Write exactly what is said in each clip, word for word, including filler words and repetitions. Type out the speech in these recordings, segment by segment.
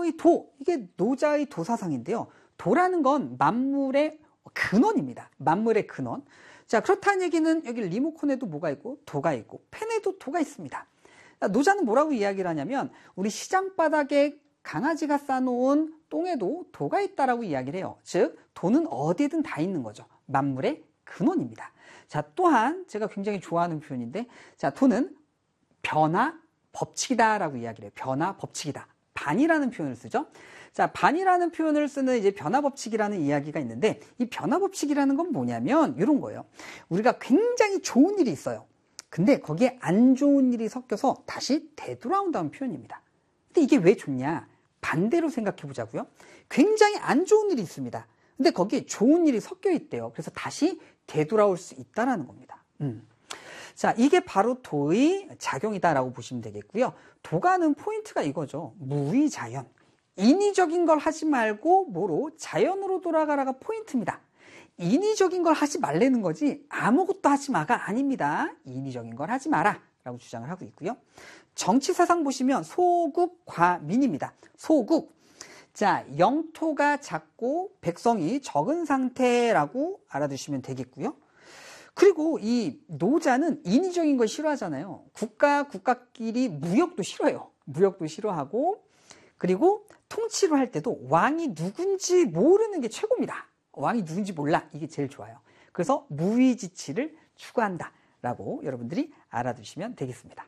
노자의 도, 이게 노자의 도사상인데요. 도라는 건 만물의 근원입니다. 만물의 근원. 자, 그렇다는 얘기는 여기 리모컨에도 뭐가 있고 도가 있고 펜에도 도가 있습니다. 노자는 뭐라고 이야기를 하냐면 우리 시장 바닥에 강아지가 싸놓은 똥에도 도가 있다라고 이야기를 해요. 즉 도는 어디에든 다 있는 거죠. 만물의 근원입니다. 자, 또한 제가 굉장히 좋아하는 표현인데, 자, 도는 변화 법칙이다라고 이야기를 해요. 변화 법칙이다. 반이라는 표현을 쓰죠. 자, 반이라는 표현을 쓰는 이제 변화 법칙이라는 이야기가 있는데, 이 변화 법칙이라는 건 뭐냐면 이런 거예요. 우리가 굉장히 좋은 일이 있어요. 근데 거기에 안 좋은 일이 섞여서 다시 되돌아온다는 표현입니다. 근데 이게 왜 좋냐? 반대로 생각해 보자고요. 굉장히 안 좋은 일이 있습니다. 근데 거기에 좋은 일이 섞여 있대요. 그래서 다시 되돌아올 수 있다는 겁니다. 음. 자, 이게 바로 도의 작용이다라고 보시면 되겠고요. 도가는 포인트가 이거죠. 무의자연. 인위적인 걸 하지 말고 뭐로? 자연으로 돌아가라가 포인트입니다. 인위적인 걸 하지 말라는 거지 아무것도 하지 마가 아닙니다. 인위적인 걸 하지 마라 라고 주장을 하고 있고요. 정치사상 보시면 소국 과민입니다. 소국. 자, 영토가 작고 백성이 적은 상태라고 알아두시면 되겠고요. 그리고 이 노자는 인위적인 걸 싫어하잖아요. 국가, 국가끼리 무역도 싫어해요. 무역도 싫어하고, 그리고 통치를 할 때도 왕이 누군지 모르는 게 최고입니다. 왕이 누군지 몰라. 이게 제일 좋아요. 그래서 무위지치를 추구한다라고 여러분들이 알아두시면 되겠습니다.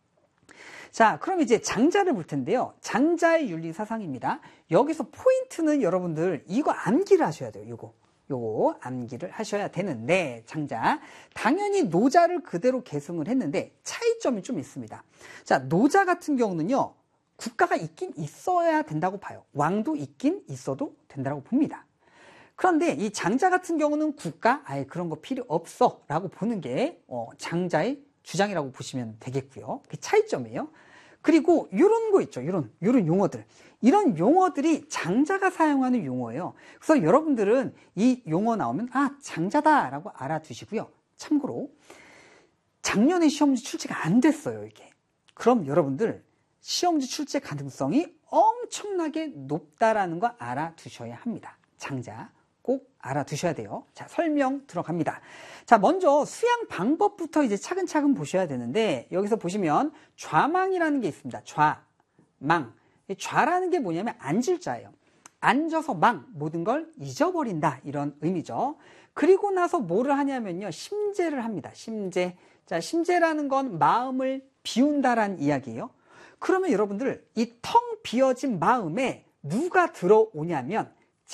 자, 그럼 이제 장자를 볼 텐데요. 장자의 윤리 사상입니다. 여기서 포인트는 여러분들 이거 암기를 하셔야 돼요. 이거. 요거 암기를 하셔야 되는데, 장자. 당연히 노자를 그대로 계승을 했는데 차이점이 좀 있습니다. 자, 노자 같은 경우는요. 국가가 있긴 있어야 된다고 봐요. 왕도 있긴 있어도 된다고 봅니다. 그런데 이 장자 같은 경우는 국가, 아예 그런 거 필요 없어 라고 보는 게 어, 장자의 주장이라고 보시면 되겠고요. 그게 차이점이에요. 그리고 이런 거 있죠. 이런 이런 용어들. 이런 용어들이 장자가 사용하는 용어예요. 그래서 여러분들은 이 용어 나오면 아, 장자다라고 알아두시고요. 참고로 작년에 시험지 출제가 안 됐어요, 이게. 그럼 여러분들 시험지 출제 가능성이 엄청나게 높다라는 거 알아두셔야 합니다. 장자 꼭 알아두셔야 돼요. 자, 설명 들어갑니다. 자, 먼저 수양 방법부터 이제 차근차근 보셔야 되는데, 여기서 보시면 좌망이라는 게 있습니다. 좌망. 좌라는 게 뭐냐면 앉을 자예요. 앉아서 망, 모든 걸 잊어버린다, 이런 의미죠. 그리고 나서 뭐를 하냐면요, 심재를 합니다. 심재. 자, 심재라는 건 마음을 비운다라는 이야기예요. 그러면 여러분들 이 텅 비어진 마음에 누가 들어오냐면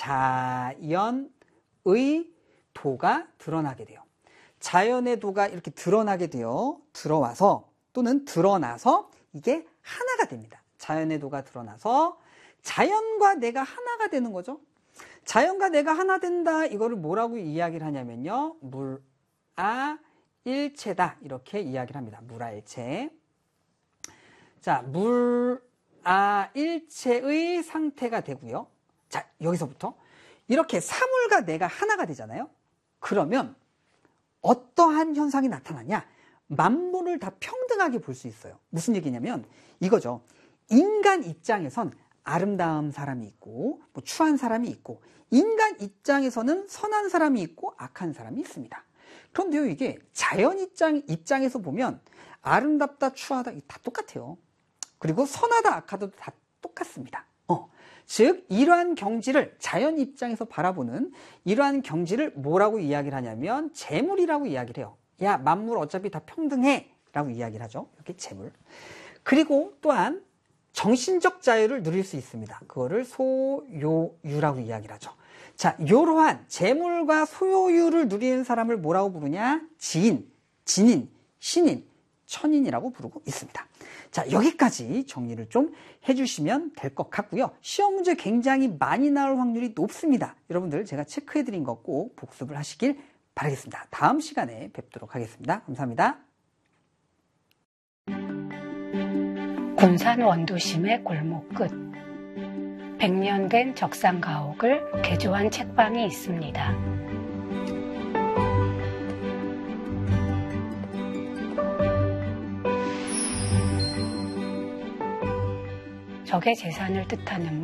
자연의 도가 드러나게 돼요. 자연의 도가 이렇게 드러나게 돼요. 들어와서 또는 드러나서 이게 하나가 됩니다. 자연의 도가 드러나서 자연과 내가 하나가 되는 거죠. 자연과 내가 하나 된다. 이거를 뭐라고 이야기를 하냐면요. 물아일체다. 이렇게 이야기를 합니다. 물아일체. 자, 물아일체의 상태가 되고요. 자, 여기서부터 이렇게 사물과 내가 하나가 되잖아요. 그러면 어떠한 현상이 나타나냐? 만물을 다 평등하게 볼 수 있어요. 무슨 얘기냐면 이거죠. 인간 입장에선 아름다운 사람이 있고 뭐 추한 사람이 있고, 인간 입장에서는 선한 사람이 있고 악한 사람이 있습니다. 그런데요, 이게 자연 입장, 입장에서 보면 아름답다 추하다 다 똑같아요. 그리고 선하다 악하다도 다 똑같습니다. 어. 즉 이러한 경지를 자연 입장에서 바라보는 이러한 경지를 뭐라고 이야기를 하냐면 재물이라고 이야기를 해요. 야, 만물 어차피 다 평등해 라고 이야기를 하죠. 이렇게 재물. 그리고 또한 정신적 자유를 누릴 수 있습니다. 그거를 소요유라고 이야기를 하죠. 자, 이러한 재물과 소요유를 누리는 사람을 뭐라고 부르냐? 지인, 진인, 신인, 천인이라고 부르고 있습니다. 자, 여기까지 정리를 좀 해주시면 될 것 같고요. 시험 문제 굉장히 많이 나올 확률이 높습니다. 여러분들 제가 체크해드린 거 꼭 복습을 하시길 바라겠습니다. 다음 시간에 뵙도록 하겠습니다. 감사합니다. 군산 원도심의 골목 끝, 백 년 된 적상 가옥을 개조한 책방이 있습니다. 적의 재산을 뜻하는